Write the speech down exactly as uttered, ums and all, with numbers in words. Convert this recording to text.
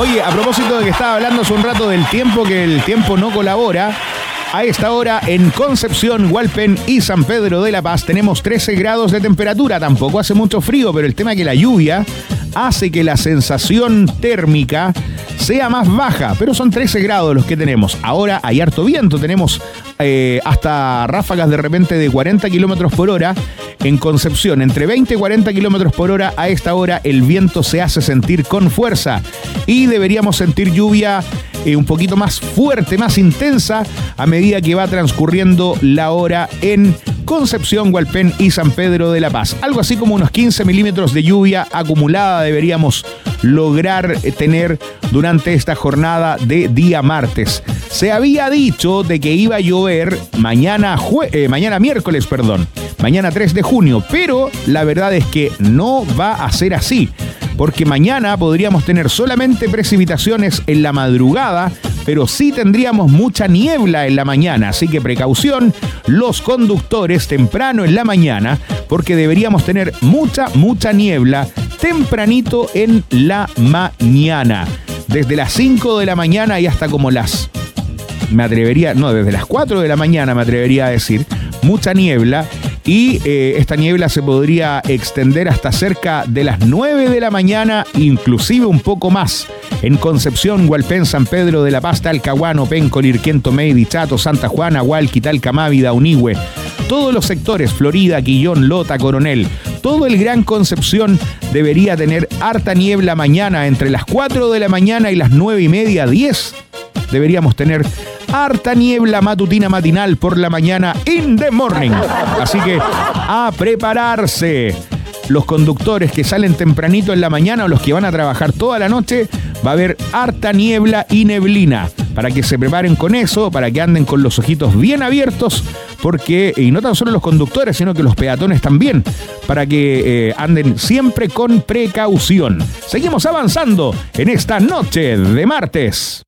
Oye, a propósito de que estaba hablando hace un rato del tiempo, que el tiempo no colabora, a esta hora en Concepción, Hualpén y San Pedro de la Paz tenemos trece grados de temperatura. Tampoco hace mucho frío, pero el tema es que la lluvia hace que la sensación térmica sea más baja, pero son trece grados los que tenemos. Ahora hay harto viento, tenemos eh, hasta ráfagas de repente de cuarenta kilómetros por hora en Concepción. Entre veinte y cuarenta kilómetros por hora a esta hora el viento se hace sentir con fuerza y deberíamos sentir lluvia eh, un poquito más fuerte, más intensa a medida que va transcurriendo la hora en Concepción, Hualpén y San Pedro de la Paz. Algo así como unos quince milímetros de lluvia acumulada deberíamos lograr tener durante esta jornada de día martes. Se había dicho de que iba a llover mañana, jue- eh, mañana miércoles, perdón, mañana tres de junio, pero la verdad es que no va a ser así, porque mañana podríamos tener solamente precipitaciones en la madrugada, pero sí tendríamos mucha niebla en la mañana, así que precaución los conductores temprano en la mañana, porque deberíamos tener mucha, mucha niebla tempranito en la mañana. Desde las cinco de la mañana y hasta como las, me atrevería, no, desde las cuatro de la mañana me atrevería a decir, mucha niebla. Y eh, esta niebla se podría extender hasta cerca de las nueve de la mañana, inclusive un poco más. En Concepción, Hualpén, San Pedro de la Paz, Talcahuano, Penco, Lirquén, Tomé, Dichato, Santa Juana, Hualqui, Talcamavi, Daunihue. Todos los sectores, Florida, Quillón, Lota, Coronel. Todo el Gran Concepción debería tener harta niebla mañana entre las cuatro de la mañana y las nueve y media, diez. Deberíamos tener harta niebla matutina matinal por la mañana in the morning. Así que a prepararse. Los conductores que salen tempranito en la mañana o los que van a trabajar toda la noche, va a haber harta niebla y neblina. Para que se preparen con eso, para que anden con los ojitos bien abiertos, porque, y no tan solo los conductores, sino que los peatones también, para que eh, anden siempre con precaución. Seguimos avanzando en esta noche de martes.